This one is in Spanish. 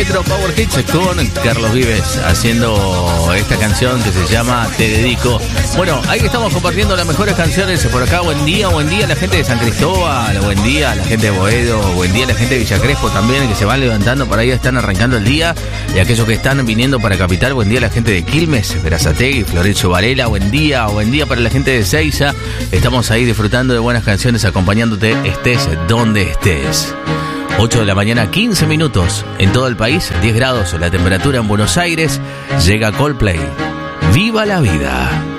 Electro Power Hits con Carlos Vives haciendo esta canción que se llama Te Dedico. Bueno, ahí estamos compartiendo las mejores canciones por acá. Buen día a la gente de San Cristóbal, buen día a la gente de Boedo, buen día a la gente de Villa Crespo también, que se van levantando para ahí, están arrancando el día. Y aquellos que están viniendo para Capital, buen día a la gente de Quilmes, Verazategui, Florencio Varela, buen día para la gente de Seiza. Estamos ahí disfrutando de buenas canciones, acompañándote estés donde estés. 8 de la mañana, 15 minutos en todo el país, 10 grados la temperatura en Buenos Aires. Llega Coldplay. ¡Viva la vida!